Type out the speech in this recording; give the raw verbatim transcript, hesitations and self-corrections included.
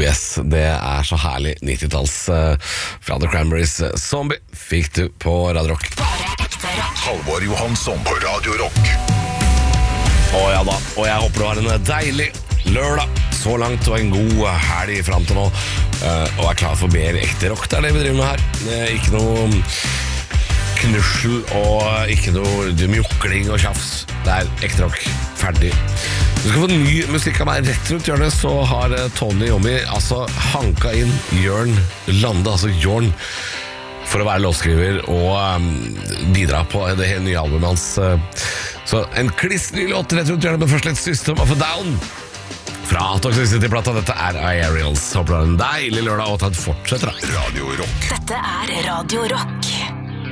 yes, det er så herlig nittitalls uh, fra The Cranberries. Zombie fikk du på Radio Rock. Bare ekte rock. Halvor Johansson på Radio Rock. Å ja da, og jeg håper du har en deilig lørdag så langt, og en god helg frem til nå, uh, og er klar for mer ekte rock. Det er det vi driver med her. Det er ikke noe knussel og ikke noe mjukling og tjafs. Det er ekte rock. Ferdig. Du skal få ny musikk av meg rett rundt hjørnet. Så har Tony Iommi altså hanka inn Jørn Lande, altså Jorn, for å være låtskriver og um, bidra på det hele nye albumet hans. Så en kliss ny låt rett rundt hjørnet, men først litt System of a Down fra Toxicity-plata. Dette er Aerials. Håper du har en deilig lørdag, og at den fortsetter. Radio Rock. Dette er Radio Rock.